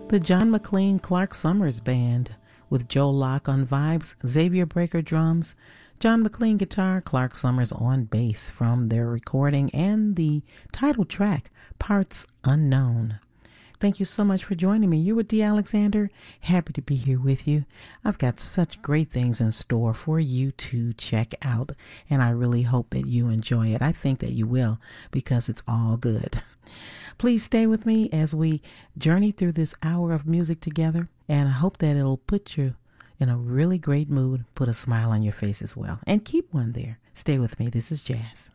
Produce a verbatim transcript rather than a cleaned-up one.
The John McLean Clark Summers Band with Joe Locke on vibes, Xavier Breaker drums, John McLean guitar, Clark Summers on bass from their recording and the title track, Parts Unknown. Thank you so much for joining me. You're with D. Alexander. Happy to be here with you. I've got such great things in store for you to check out, and I really hope that you enjoy it. I think that you will because it's all good. Please stay with me as we journey through this hour of music together, and I hope that it'll put you in a really great mood, put a smile on your face as well, and keep one there. Stay with me. This is Jazz.